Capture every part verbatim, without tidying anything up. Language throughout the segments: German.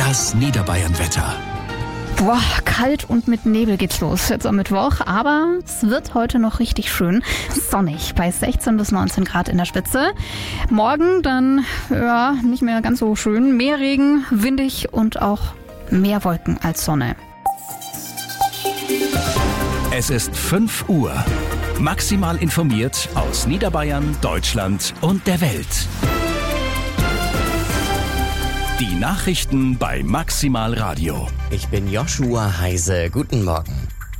Das Niederbayern-Wetter. Boah, kalt und mit Nebel geht's los jetzt am Mittwoch, aber es wird heute noch richtig schön sonnig bei sechzehn bis neunzehn Grad in der Spitze. Morgen dann, ja, nicht mehr ganz so schön, mehr Regen, windig und auch mehr Wolken als Sonne. Es ist fünf Uhr. Maximal informiert aus Niederbayern, Deutschland und der Welt. Die Nachrichten bei Maximal Radio. Ich bin Joshua Heise. Guten Morgen.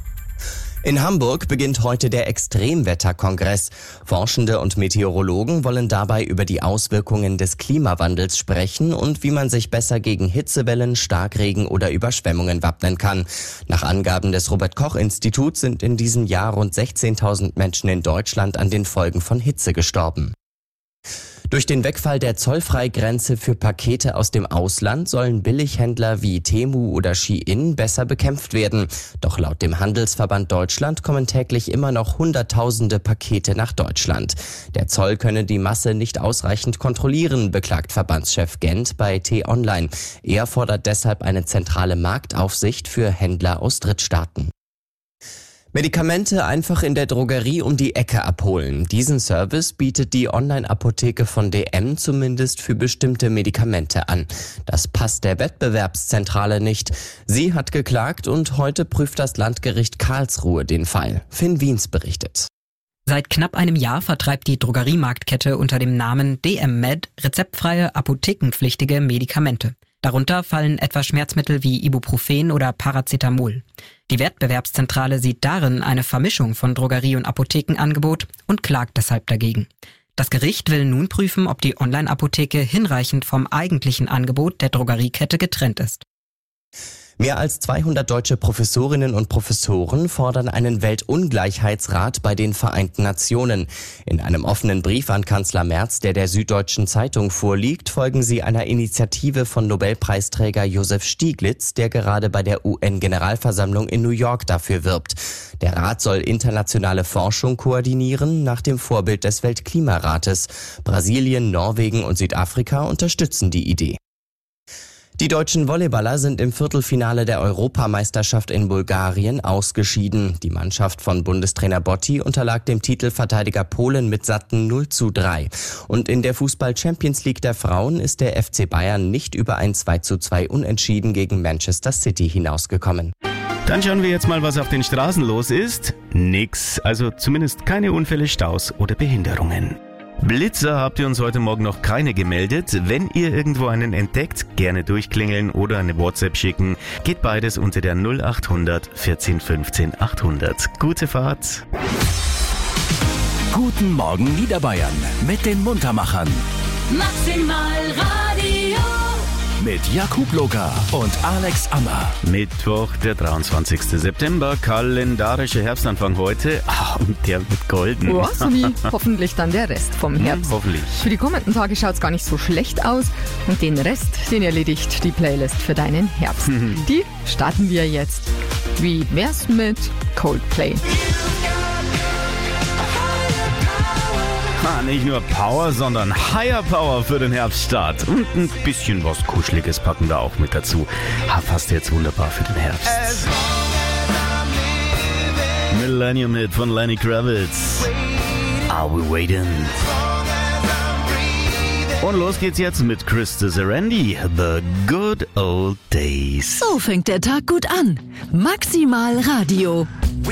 In Hamburg beginnt heute der Extremwetterkongress. Forschende und Meteorologen wollen dabei über die Auswirkungen des Klimawandels sprechen und wie man sich besser gegen Hitzewellen, Starkregen oder Überschwemmungen wappnen kann. Nach Angaben des Robert-Koch-Instituts sind in diesem Jahr rund sechzehntausend Menschen in Deutschland an den Folgen von Hitze gestorben. Durch den Wegfall der Zollfreigrenze für Pakete aus dem Ausland sollen Billighändler wie Temu oder Shein besser bekämpft werden. Doch laut dem Handelsverband Deutschland kommen täglich immer noch Hunderttausende Pakete nach Deutschland. Der Zoll könne die Masse nicht ausreichend kontrollieren, beklagt Verbandschef Gent bei T-Online. Er fordert deshalb eine zentrale Marktaufsicht für Händler aus Drittstaaten. Medikamente einfach in der Drogerie um die Ecke abholen. Diesen Service bietet die Online-Apotheke von D M zumindest für bestimmte Medikamente an. Das passt der Wettbewerbszentrale nicht. Sie hat geklagt und heute prüft das Landgericht Karlsruhe den Fall. Finn Wiens berichtet. Seit knapp einem Jahr vertreibt die Drogeriemarktkette unter dem Namen D M Med rezeptfreie, apothekenpflichtige Medikamente. Darunter fallen etwa Schmerzmittel wie Ibuprofen oder Paracetamol. Die Wettbewerbszentrale sieht darin eine Vermischung von Drogerie- und Apothekenangebot und klagt deshalb dagegen. Das Gericht will nun prüfen, ob die Online-Apotheke hinreichend vom eigentlichen Angebot der Drogeriekette getrennt ist. Mehr als zweihundert deutsche Professorinnen und Professoren fordern einen Weltungleichheitsrat bei den Vereinten Nationen. In einem offenen Brief an Kanzler Merz, der der Süddeutschen Zeitung vorliegt, folgen sie einer Initiative von Nobelpreisträger Josef Stiglitz, der gerade bei der U N-Generalversammlung in New York dafür wirbt. Der Rat soll internationale Forschung koordinieren, nach dem Vorbild des Weltklimarates. Brasilien, Norwegen und Südafrika unterstützen die Idee. Die deutschen Volleyballer sind im Viertelfinale der Europameisterschaft in Bulgarien ausgeschieden. Die Mannschaft von Bundestrainer Botti unterlag dem Titelverteidiger Polen mit satten null zu drei. Und in der Fußball-Champions League der Frauen ist der F C Bayern nicht über ein zwei zu zwei Unentschieden gegen Manchester City hinausgekommen. Dann schauen wir jetzt mal, was auf den Straßen los ist. Nix, also zumindest keine Unfälle, Staus oder Behinderungen. Blitzer habt ihr uns heute Morgen noch keine gemeldet. Wenn ihr irgendwo einen entdeckt, gerne durchklingeln oder eine WhatsApp schicken. Geht beides unter der null acht hundert vierzehn fünfzehn achthundert. Gute Fahrt. Guten Morgen Niederbayern mit den Muntermachern. Maximal Radio. Mit Jakub Loka und Alex Ammer. Mittwoch, der dreiundzwanzigsten September, kalendarischer Herbstanfang heute. Ah, und der mit golden. Ja, so wie hoffentlich dann der Rest vom Herbst. Hm, hoffentlich. Für die kommenden Tage schaut es gar nicht so schlecht aus. Und den Rest, den erledigt die Playlist für deinen Herbst. Die starten wir jetzt. Wie wär's mit Coldplay? Ah, nicht nur Power, sondern Higher Power für den Herbststart. Und ein bisschen was Kuscheliges packen wir auch mit dazu. Ah, passt jetzt wunderbar für den Herbst. Millennium Hit von Lenny Kravitz. Are we waiting? Und los geht's jetzt mit Krista Serendi, The Good Old Days. So fängt der Tag gut an. Maximal Radio.